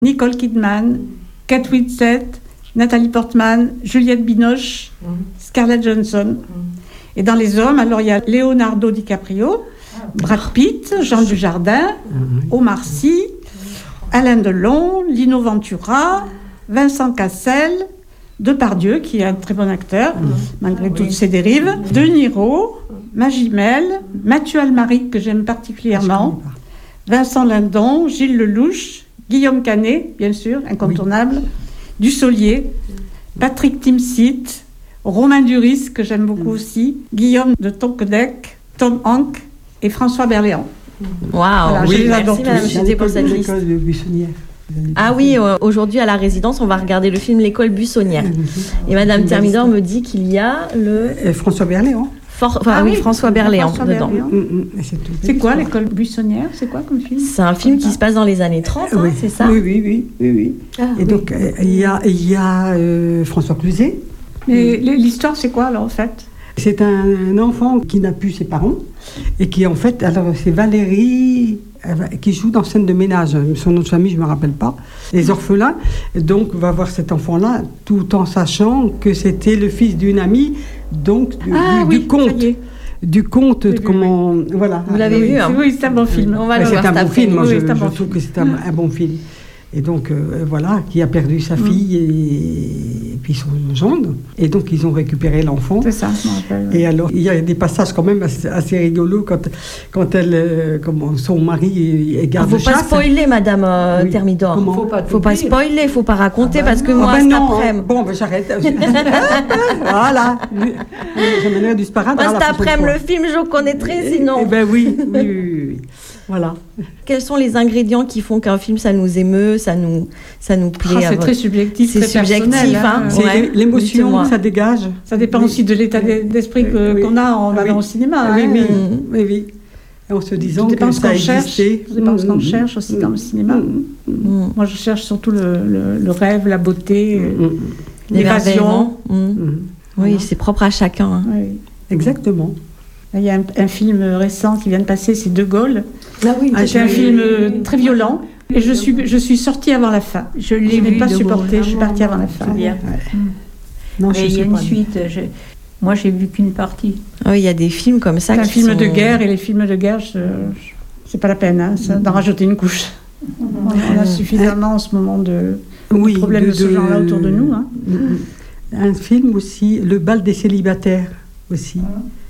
Nicole Kidman, Kate Winslet, Nathalie Portman, Juliette Binoche, Scarlett Johansson. Et dans les hommes, alors il y a Leonardo DiCaprio, Brad Pitt, Jean Dujardin, Omar Sy, Alain Delon, Lino Ventura, Vincent Cassel, Depardieu, qui est un très bon acteur, malgré toutes ses dérives, De Niro, Magimel, Mathieu Almaric, que j'aime particulièrement, Vincent Lindon, Gilles Lelouch, Guillaume Canet, bien sûr, incontournable, Dussolier, Patrick Timsit, Romain Duris, que j'aime beaucoup aussi, Guillaume de Tonquédec, Tom Hanks et François Berléand. Waouh, Voilà, oui, merci Madame Chité pour cette liste. L'école de Buissonnière. Ah oui, aujourd'hui à la résidence, on va regarder le film L'école buissonnière. Et Madame Thermidor me dit qu'il y a le... François Berléand. François Berléand François dedans. Berléand. C'est quoi l'école buissonnière? C'est quoi comme film? C'est un film qui se passe dans les années 30, Oui. c'est ça? Oui. Et donc, il y a François Cluzet. Mais l'histoire, c'est quoi alors en fait? C'est un enfant qui n'a plus ses parents et qui en fait, alors c'est Valérie qui joue dans Scène de ménage. Son nom de famille, je ne me rappelle pas. Les orphelins. Donc, va voir cet enfant-là tout en sachant que c'était le fils d'une amie, donc du comte. Du conte, comment... Oui. Voilà. Vous l'avez vu, hein? Oui, c'est un bon film. On va le voir c'est un bon film, moi, oui, je trouve que c'est un bon film. Et donc, voilà, qui a perdu sa fille et puis son gendre. Et donc, ils ont récupéré l'enfant. C'est ça, je me rappelle. Oui. Et alors, il y a des passages quand même assez rigolos quand elle, son mari est garde-chasse. Il ne faut pas spoiler, Madame Thermidor. Comment? Faut pas spoiler, il ne faut pas raconter, parce que moi, cet après-midi... Bon, ben j'arrête. Voilà. J'amènerai du sparadrap. Moi, cet après-midi, le film, je connaîtrai, sinon... Eh ben oui. Voilà. Quels sont les ingrédients qui font qu'un film, ça nous émeut, ça nous plaît? C'est très subjectif, c'est très subjectif, personnel. hein. C'est Ouais. l'émotion Dites-moi. que ça dégage. Ça dépend aussi de l'état d'esprit qu'on a en allant au cinéma. Oui. Et en se disant Tout dépend que ce ça qu'on cherche. existait. Tout dépend ce qu'on cherche aussi dans le cinéma. Moi, je cherche surtout le rêve, la beauté, l'évasion. Oui, c'est propre à chacun. Hein. Oui. Exactement. Il y a un film récent qui vient de passer, c'est De Gaulle. C'est un oui. film très violent. Et je suis sortie avant la fin. Je ne l'ai pas supporté, je suis partie avant la fin. C'est bien. Non, Mais il y a une suite. Moi, j'ai vu qu'une partie. Oui, il y a des films comme ça C'est un qui film sont... de guerre, et les films de guerre, c'est pas la peine d'en rajouter une couche. On a suffisamment en ce moment de problèmes de ce genre-là autour de nous. Hein. Un film aussi, Le bal des célibataires aussi.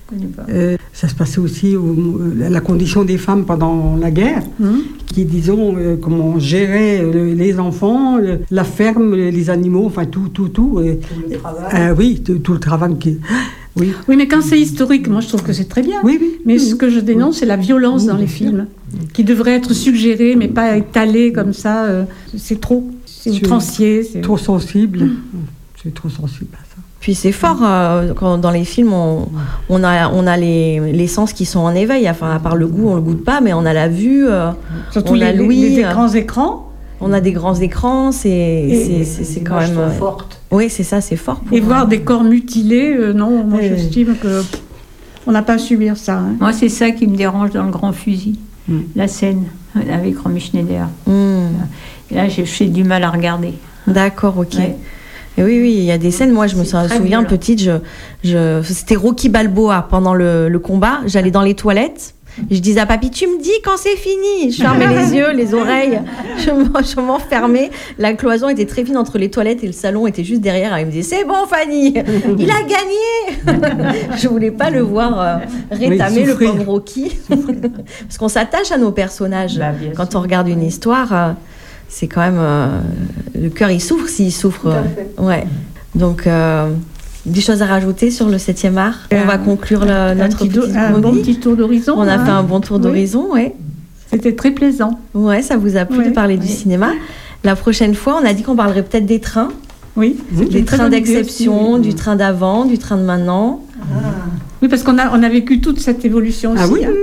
Ça se passait aussi la condition des femmes pendant la guerre, qui, disons, comment on gérait les enfants, la ferme, les animaux, enfin tout. Tout le travail. Tout le travail qui... Oui, mais quand c'est historique, moi je trouve que c'est très bien. Oui. Mais ce que je dénonce, c'est la violence dans les films, qui devrait être suggérée, mais pas étalée comme ça. C'est trop. C'est outrancier. C'est trop sensible. C'est trop sensible à ça. Puis c'est fort, quand dans les films, on a les sens qui sont en éveil. Enfin, à part le goût, on le goûte pas, mais on a la vue, surtout on a l'ouïe. Les grands écrans. On a des grands écrans, c'est quand même... forte. Oui, c'est ça, c'est fort. Et voir des corps mutilés, non, moi j'estime qu'on n'a pas à subir ça. Hein. Moi, c'est ça qui me dérange dans Le Grand Fusil, la scène avec Romy Schneider. Et là, j'ai du mal à regarder. D'accord, ok. Ouais. Et oui, il y a des scènes, moi je me souviens petite, c'était Rocky Balboa pendant le combat, j'allais dans les toilettes, je disais à papy, tu me dis quand c'est fini, je fermais les yeux, les oreilles, je m'enfermais, la cloison était très fine entre les toilettes et le salon était juste derrière, elle me disait, c'est bon Fanny, il a gagné. Je voulais pas le voir rétamer, le pauvre Rocky, parce qu'on s'attache à nos personnages, quand on regarde une histoire... c'est quand même... le cœur, il souffre s'il souffre. Ouais. Donc, des choses à rajouter sur le 7e art. On va conclure notre bon petit tour d'horizon. On a fait un bon tour d'horizon, oui. C'était très plaisant. Ouais, ça vous a plu de parler du cinéma. La prochaine fois, on a dit qu'on parlerait peut-être des trains. Oui. Des trains d'exception, du train d'avant, du train de maintenant. Oui, parce qu'on a vécu toute cette évolution aussi. Ah oui,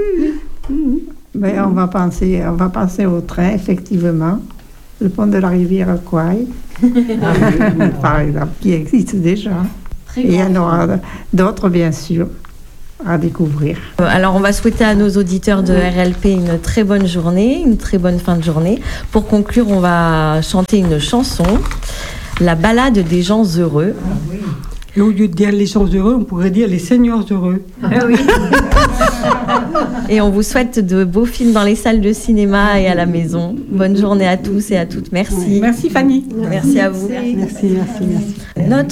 Ben, on va penser au train, effectivement. Le pont de la rivière Kouai, par exemple, qui existe déjà. Et il y en aura d'autres, bien sûr. à découvrir. Alors, on va souhaiter à nos auditeurs de RLP une très bonne journée, une très bonne fin de journée. Pour conclure, on va chanter une chanson, La balade des gens heureux. Et au lieu de dire les gens heureux, on pourrait dire les seigneurs heureux. Et on vous souhaite de beaux films dans les salles de cinéma et à la maison. Bonne journée à tous et à toutes. Merci. Merci Fanny. Merci à vous. Merci. Notre